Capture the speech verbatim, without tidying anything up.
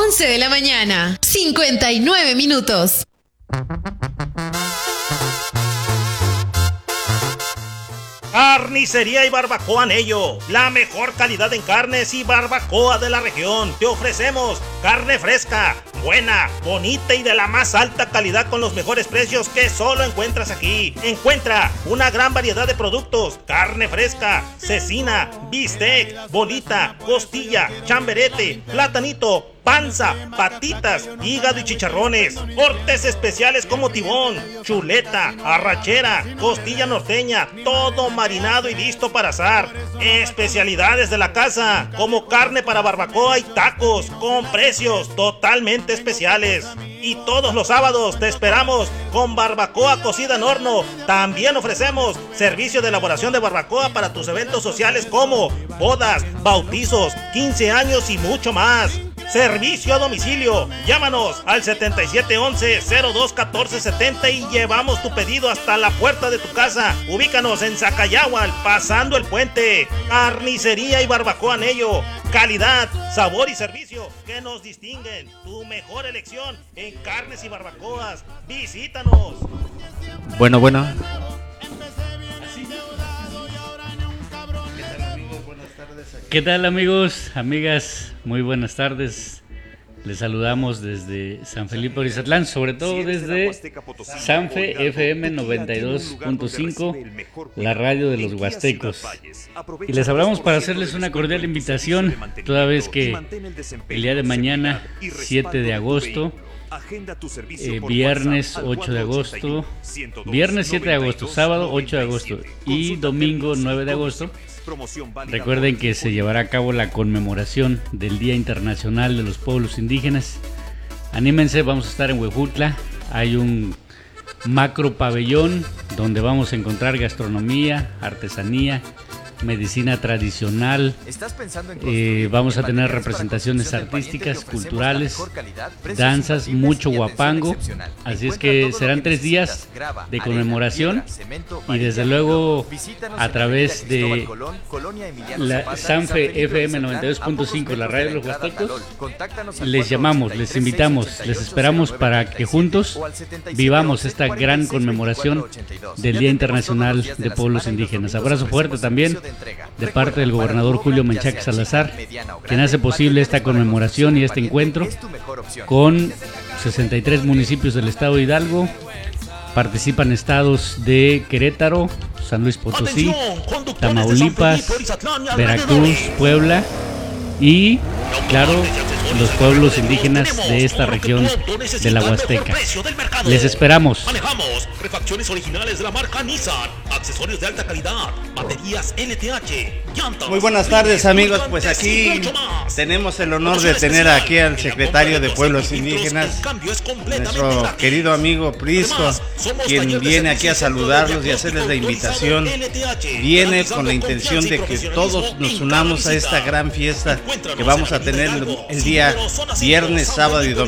once de la mañana, cincuenta y nueve minutos. Carnicería y Barbacoa Anello, la mejor calidad en carnes y barbacoa de la región. Te ofrecemos carne fresca, buena, bonita y de la más alta calidad con los mejores precios que solo encuentras aquí. Encuentra una gran variedad de productos: carne fresca, cecina, bistec, bolita, costilla, chamberete, platanito, panza, patitas, hígado y chicharrones, cortes especiales como tibón, chuleta, arrachera, costilla norteña, todo marinado y listo para asar. Especialidades de la casa, como carne para barbacoa y tacos, con precios totalmente especiales. Y todos los sábados te esperamos con barbacoa cocida en horno. También ofrecemos servicio de elaboración de barbacoa para tus eventos sociales como bodas, bautizos, quince años y mucho más. Servicio a domicilio. Llámanos al setenta y siete once cero dos catorce setenta y llevamos tu pedido hasta la puerta de tu casa. Ubícanos en Zacayahual, pasando el puente. Carnicería y Barbacoa Anello. Calidad, sabor y servicio que nos distinguen. Tu mejor elección en carnes y barbacoas. Visítanos. Bueno, bueno. ¿Qué tal, amigos, amigas? Muy buenas tardes. Les saludamos desde San Felipe Orizatlán, sobre todo desde Sanfe F M noventa y dos punto cinco, la radio de los huastecos. Y les hablamos para hacerles una cordial invitación, toda vez que el día de mañana, siete de agosto, Eh, viernes ocho de agosto, viernes siete de agosto, sábado ocho de agosto y domingo nueve de agosto, recuerden que se llevará a cabo la conmemoración del Día Internacional de los Pueblos Indígenas. Anímense, vamos a estar en Huejutla. Hay un macro pabellón donde vamos a encontrar gastronomía, artesanía, medicina tradicional. Eh, vamos a tener representaciones artísticas, culturales, danzas, mucho guapango. Así es que serán tres días de conmemoración y desde luego a través de la Sanfe F M noventa y dos punto cinco, la radio de los huastecos, les llamamos, les invitamos, les esperamos para que juntos vivamos esta gran conmemoración del Día Internacional de Pueblos Indígenas. Abrazo fuerte también de parte del gobernador Julio Menchaca Salazar, quien hace posible esta conmemoración y este encuentro con sesenta y tres municipios del estado de Hidalgo. Participan estados de Querétaro, San Luis Potosí, Tamaulipas, Veracruz, Puebla y, claro, los pueblos indígenas de esta región de la Huasteca. Les esperamos. Manejamos refacciones originales de la marca Nissan, accesorios de alta calidad, baterías L T H, llantas. Muy buenas tardes, amigos. Pues aquí tenemos el honor de tener aquí al secretario de Pueblos Indígenas, nuestro querido amigo Prisco, quien viene aquí a saludarlos y hacerles la invitación. Viene con la intención de que todos nos unamos a esta gran fiesta que vamos a tener el día viernes, sábado y domingo.